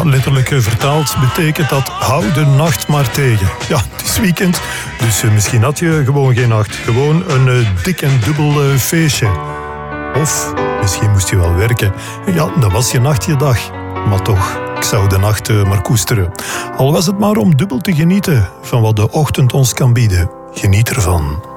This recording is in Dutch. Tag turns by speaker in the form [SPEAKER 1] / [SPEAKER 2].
[SPEAKER 1] Ja, letterlijk vertaald betekent dat hou de nacht maar tegen. Ja, het is weekend, dus misschien had je gewoon geen nacht. Gewoon een dik en dubbel feestje. Of misschien moest je wel werken. Ja, dan was je nacht je dag. Maar toch, ik zou de nacht maar koesteren. Al was het maar om dubbel te genieten van wat de ochtend ons kan bieden. Geniet ervan.